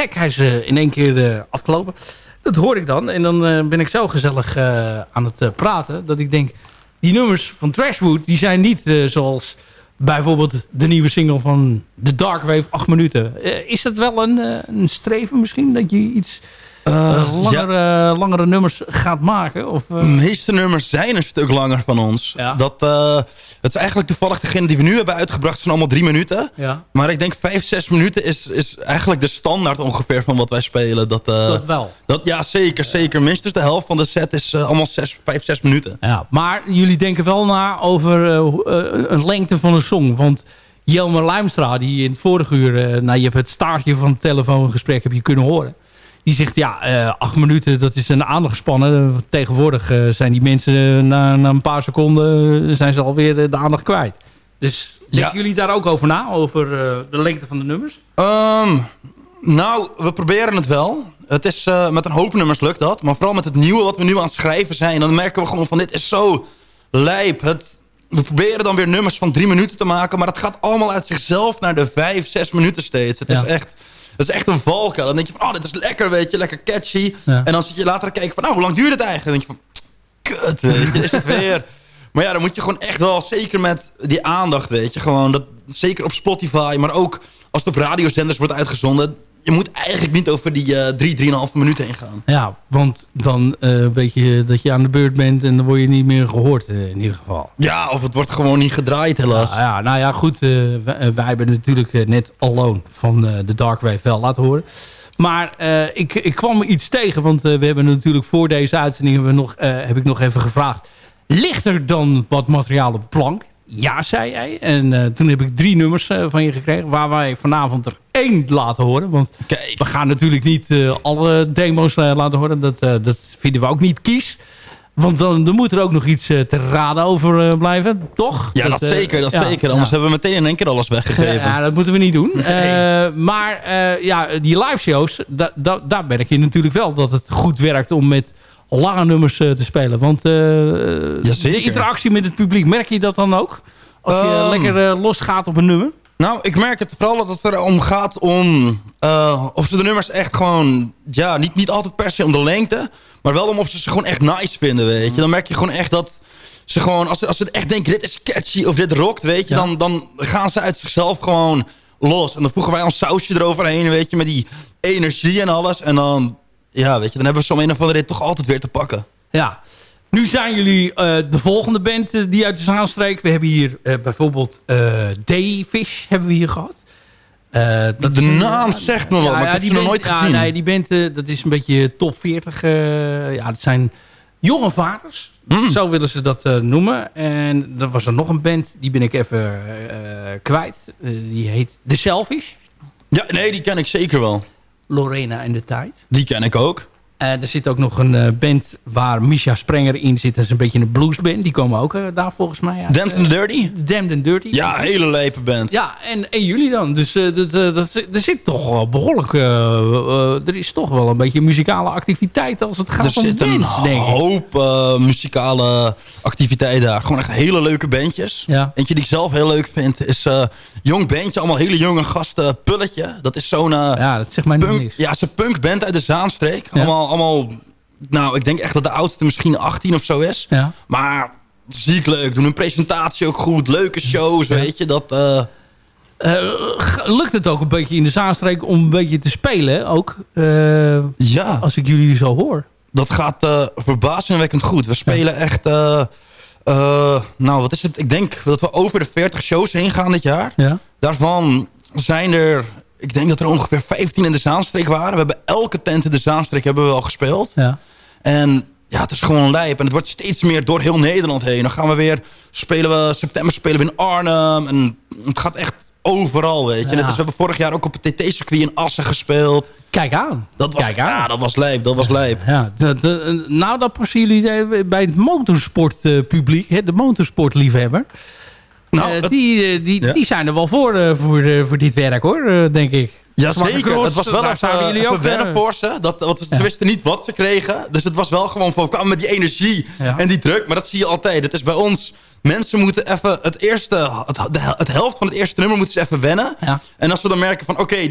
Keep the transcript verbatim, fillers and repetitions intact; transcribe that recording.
gek, hij is uh, in één keer uh, afgelopen. Dat hoor ik dan. En dan uh, ben ik zo gezellig uh, aan het uh, praten. Dat ik denk, die nummers van Trashwood, die zijn niet uh, zoals bijvoorbeeld de nieuwe single van The Dark Wave, acht minuten. Uh, is dat wel een, uh, een streven misschien? Dat je iets uh, uh, langere, ja. langere nummers gaat maken? Of, uh... De meeste nummers zijn een stuk langer van ons. Ja. Dat, uh, het is eigenlijk toevallig degene die we nu hebben uitgebracht. zijn allemaal drie minuten. Ja. Maar ik denk vijf, zes minuten is, is eigenlijk de standaard ongeveer van wat wij spelen. Dat, uh, dat wel? Dat, ja, zeker. zeker. Minstens de helft van de set is uh, allemaal zes, vijf, zes minuten. Ja, maar jullie denken wel na over uh, uh, een lengte van een song. Want Jelmer Luimstra, die in het vorige uur... Uh, nou, je hebt het staartje van het telefoongesprek heb je kunnen horen. Die zegt, ja, uh, acht minuten, dat is een aandachtspannen. Tegenwoordig uh, zijn die mensen uh, na, na een paar seconden... Uh, zijn ze alweer uh, de aandacht kwijt. Dus denken ja. jullie daar ook over na? Over uh, de lengte van de nummers? Um, nou, we proberen het wel. Het is, uh, met een hoop nummers lukt dat. Maar vooral met het nieuwe wat we nu aan het schrijven zijn... dan merken we gewoon van, dit is zo lijp. Het, we proberen dan weer nummers van drie minuten te maken... maar het gaat allemaal uit zichzelf naar de vijf, zes minuten steeds. Het ja. is echt... Dat is echt een valkuil. Dan denk je van, oh, dit is lekker, weet je, lekker catchy. Ja. En dan zit je later te kijken van, nou, hoe lang duurt het eigenlijk? Dan denk je van, kut, weet je, is het weer... Maar ja, dan moet je gewoon echt wel, zeker met die aandacht, weet je, gewoon, dat, zeker op Spotify, maar ook als het op radiozenders wordt uitgezonden, je moet eigenlijk niet over die uh, drie, drieënhalve minuten heen gaan. Ja, want dan uh, weet je dat je aan de beurt bent en dan word je niet meer gehoord uh, in ieder geval. Ja, of het wordt gewoon niet gedraaid helaas. Ja, ja nou ja, goed, uh, wij, wij hebben natuurlijk uh, net Alone van uh, The Dark Wave wel laten horen. Maar uh, ik, ik kwam iets tegen, want uh, we hebben natuurlijk voor deze uitzending hebben we nog, uh, heb ik nog even gevraagd. Ligt er dan wat materiaal op de plank? Ja, zei jij. En uh, toen heb ik drie nummers uh, van je gekregen. Waar wij vanavond er één laten horen. Want Kijk. we gaan natuurlijk niet uh, alle demo's uh, laten horen. Dat, uh, dat vinden we ook niet kies. Want dan, dan moet er ook nog iets uh, te raden over uh, blijven. Toch? Ja, dat, dat uh, zeker. Dat ja, zeker. Anders ja. hebben we meteen in één keer alles weggegeven. Ja, dat moeten we niet doen. Nee. Uh, maar uh, ja, die live shows. Da, da, daar merk je natuurlijk wel dat het goed werkt om met... lange nummers uh, te spelen. Want uh, de interactie met het publiek, merk je dat dan ook? Als je um, lekker uh, losgaat op een nummer? Nou, ik merk het vooral dat het erom gaat om... Uh, of ze de nummers echt gewoon... Ja, niet, niet altijd per se om de lengte... maar wel om of ze ze gewoon echt nice vinden, weet je. Dan merk je gewoon echt dat ze gewoon... Als ze, als ze echt denken, dit is catchy of dit rockt, weet je... Ja. Dan, dan gaan ze uit zichzelf gewoon los. En dan voegen wij ons sausje eroverheen, weet je... met die energie en alles. En dan... Ja, weet je, dan hebben we zo'n een of andere rit toch altijd weer te pakken. Ja. Nu zijn jullie uh, de volgende band uh, die uit de Zaanstreek. We hebben hier uh, bijvoorbeeld uh, Dayfish hebben we hier gehad. Uh, dat de naam een, zegt me ja, wel, maar ja, ik heb die ze band, nog nooit ja, gezien. Nee, die band, uh, dat is een beetje top veertig. Uh, ja, dat zijn jonge vaders. Mm. Zo willen ze dat uh, noemen. En er was er nog een band, die ben ik even uh, kwijt. Uh, die heet The Selfish. Ja, nee, die ken ik zeker wel. Lorena en de Tijd. Die ken ik ook. Uh, er zit ook nog een uh, band waar Misha Sprenger in zit. Dat is een beetje een bluesband. Die komen ook uh, daar volgens mij uit. Damned and Dirty? Damned and Dirty. Ja, hele lijpe band. Ja, en, en jullie dan. Dus uh, dat, uh, dat, er zit toch wel behoorlijk... Uh, uh, er is toch wel een beetje muzikale activiteit als het gaat er om zit bands, een denk ik. hoop uh, muzikale activiteit daar. Gewoon echt hele leuke bandjes. Ja. Eentje die ik zelf heel leuk vind is uh, jong bandje. Allemaal hele jonge gasten. Pulletje. Dat is zo'n... Uh, ja, dat zegt mij niet niks. Ja, het is een punkband uit de Zaanstreek. Ja. Allemaal... allemaal Nou, ik denk echt dat de oudste misschien achttien of zo is. Ja. Maar ziek leuk. Doen een presentatie ook goed. Leuke shows, ja. weet je. Dat, uh... Uh, lukt het ook een beetje in de Zaanstreek om een beetje te spelen ook? Uh, ja. Als ik jullie zo hoor. Dat gaat uh, verbazingwekkend goed. We spelen ja. echt... Uh, uh, nou, wat is het? Ik denk dat we over de veertig shows heen gaan dit jaar. Ja. Daarvan zijn er... Ik denk dat er ongeveer vijftien in de Zaanstreek waren. We hebben elke tent in de Zaanstreek hebben we al gespeeld. Ja. En ja, het is gewoon lijp. En het wordt steeds meer door heel Nederland heen. Dan gaan we weer, spelen we, september spelen we in Arnhem. En het gaat echt overal, weet je. Ja. Net als we hebben vorig jaar ook op het T T-circuit in Assen gespeeld. Kijk aan. Dat was, Kijk aan. Ja, dat was lijp, dat was lijp. Ja, de, de, nou, dat passen jullie bij het motorsportpubliek, uh, de motorsportliefhebber. Nou, uh, die, die, ja. die zijn er wel voor, uh, voor, uh, voor dit werk, hoor, uh, denk ik. Jazeker, het was wel even, even wennen voor ze. Dat, want ze ja. wisten niet wat ze kregen. Dus het was wel gewoon van, we kwamen met die energie ja. en die druk. Maar dat zie je altijd. Het is bij ons, mensen moeten even het eerste, het, de, het helft van het eerste nummer moeten ze even wennen. Ja. En als we dan merken van, oké, okay,